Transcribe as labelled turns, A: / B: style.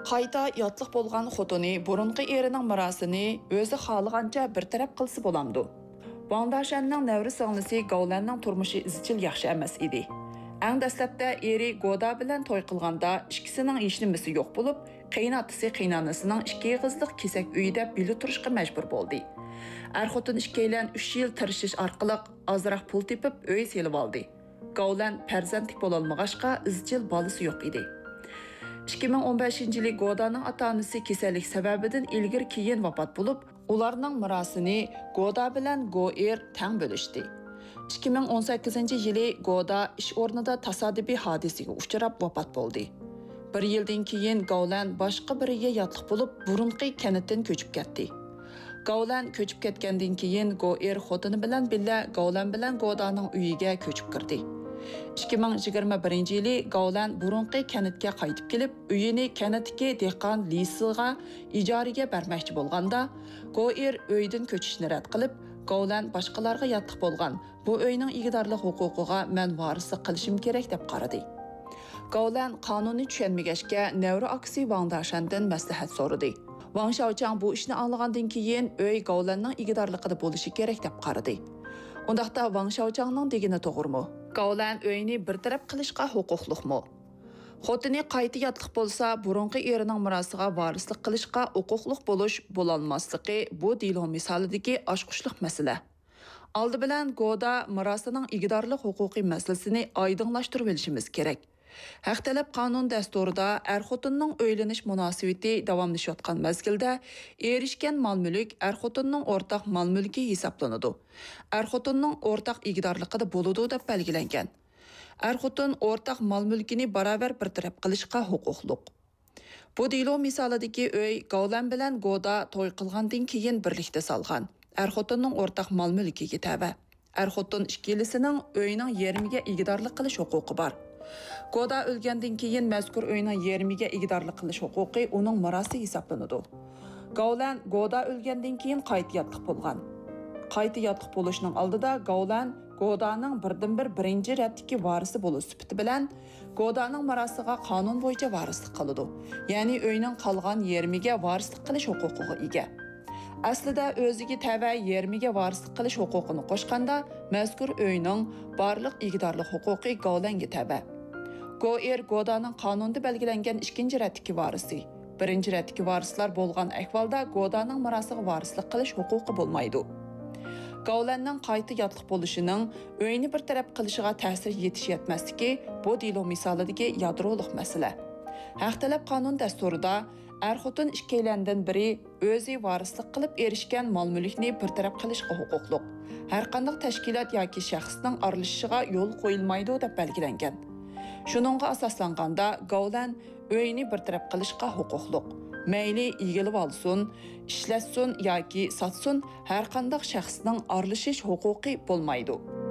A: Qayta yotlıq bolğan xotuni burunqi erining mirasini o'zi xohlagancha bir taraf qilsa bo'lamdi. Wang Dashanning nevri singlisi Gaulanning turmushi izchil yaxshi emas edi. Eng dastlabda eri Goda bilan to'y qilganda ikkisining hech yo'q bo'lib, qaynotasi qaynonasining ikki qizliq kesak uyida bili turishga majbur bo'ldi. Er-xotin ikkilan 3 yil tirishish orqali ozroq pul tepib uy selib oldi. Gaulan farzandlik bo'lolmag'achqa izchil bolasi yo'q edi. 2015-yili Godaning ota-onasi kasallik sababidan ilgir keyin vafot bo'lib, ularning mirosini Goda bilan Goer teng bo'lishdi. 2018-yili Goda ish o'rnida tasodifiy hodisaga uchrab vafot bo'ldi. Bir yildan keyin Gaulan boshqa biriga yotliq bo'lib, burunqi kanitdan ko'chib ketdi. Gaulan ko'chib ketgandan keyin Goer xotini bilan billa Gaulan bilan Godaning uyiga ko'chib kirdi. 2021-yili Gaulan burunqi kanitga qaytib kelib, uyini kanitdagi dehqon Lisilga ijaraga bermoqchi bo'lganda, Goer uydan ko'chishni rad qilib, Gaulan boshqalarga yotliq bo'lgan bu uyning igidorlik huquqiga men varislik qilishim kerak deb qaradi. Gaulan qonunni tushunmagachga nevri aksi Wang Dashandan maslahat so'radi. Wang Shaochang bu ishni anglagandan keyin uy Gaulanning igidorligida bo'lishi kerak deb qaradi. Undaqda Wang Shaochangning degani to'g'rimi? Gaulan uyni bir taraf qilishga huquqliqmi? Xotini qayta yotliq bo'lsa, burunqi erining mirosiga varislik qilishga huquqliq bo'lish bo'lolmasligi bu dilo misolidagi oshqushliq masala. Oldi bilan Goda mirosining igidorlik huquqiy masalasini oydinlashtirib olishimiz kerak. Haq talab qonun dasturida er-xotinning uylanish munosabati davomlashayotgan mezgilda erishgan mol-mulk er-xotinning o'rtaq mol-mulki hisoblanadi. Er-xotinning o'rtaq igidorligida bo'ladi deb belgilangan. Er-xotin o'rtaq mol-mulkini barobar bir taraf qilishga huquqliq. Bu dilo misolidagi uy Gaulan bilan Goda to'y qilgandan keyin birlikda salgan. Er-xotinning o'rtaq mol-mulkiga tava. Er-xotin ikkilisining uyning yarmiga igidorlik qilish huquqi bor. Goda o'lgandan keyin mazkur uyning yarmiga igidorlik qilish huquqi uning mirosi hisoblanadi. Gaulan Goda o'lgandan keyin qayta yotliq bo'lgan. Qayta yotliq bo'lishning oldida Gaulan Godaning birdan-bir birinchi ratdagi varisi bo'lish sifati bilan Godaning mirosiga qonun bo'yicha varislik qiladi. Ya'ni uyning qolgan yarmiga varislik qilish huquqiga ega. Aslida o'ziga tava yarmiga varislik qilish huquqini qo'shganda, mazkur uyning barliq igidorlik huquqi Gaulanga tava. Goer Godaning qonunda belgilangan ikkinchi ratdagi varisi. Birinchi ratdagi varislar bo'lgan ahvolda Godaning mirosiga varislik qilish huquqi bo'lmaydi. Gaulanning qayta yotliq bo'lishining uyni bir taraf qilishiga ta'sir yetish-yetmasligi bu dilo misolidagi yadroliq masala. Haq talab qonun dasturida er-xotin ikkilandan biri o'zi varislik qilib erishgan mol-mulkni bir taraf qilishga huquqliq. Har qanday tashkilot yoki shaxsning aralashishiga yo'l qo'yilmaydi deb belgilangan. Shuningga asoslanganda Gaulan uyni bir taraf qilishga huquqliq. Mayli egilib olsin, ishlatsin yoki sotsin, har qanday shaxsning aralashish huquqi bo'lmaydi.